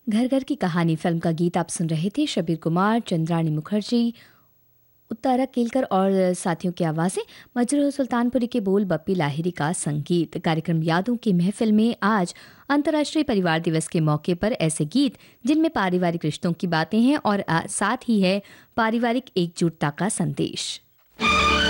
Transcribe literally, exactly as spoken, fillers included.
घर घर की कहानी फिल्म का गीत आप सुन रहे थे। शबीर कुमार, चंद्राणी मुखर्जी, उत्तारा केलकर और साथियों की आवाज़ें, मजरूह सुल्तानपुरी के बोल, बप्पी लाहिरी का संगीत। कार्यक्रम यादों की महफिल में आज अंतर्राष्ट्रीय परिवार दिवस के मौके पर ऐसे गीत जिनमें पारिवारिक रिश्तों की बातें हैं और आ, साथ ही है पारिवारिक एकजुटता का संदेश।